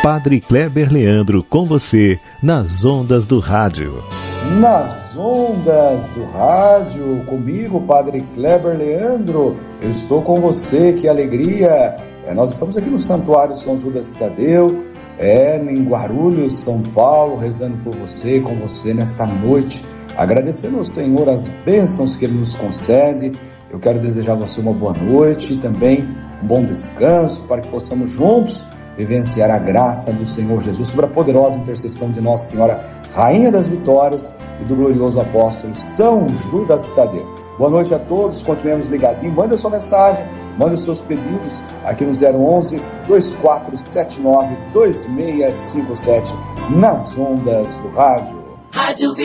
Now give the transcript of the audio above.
Padre Kleber Leandro com você nas ondas do rádio. Nas ondas do rádio, comigo, Padre Kleber Leandro, eu estou com você, que alegria! Nós estamos aqui no Santuário São Judas Tadeu, em Guarulhos, São Paulo, rezando por você, com você nesta noite, agradecendo ao Senhor as bênçãos que Ele nos concede. Eu quero desejar a você uma boa noite e também um bom descanso, para que possamos juntos vivenciar a graça do Senhor Jesus, sobre a poderosa intercessão de Nossa Senhora, Rainha das Vitórias, e do glorioso apóstolo São Judas Tadeu. Boa noite a todos, continuemos ligadinhos, manda sua mensagem, manda os seus pedidos aqui no 011-2479-2657, nas ondas do rádio. Rádio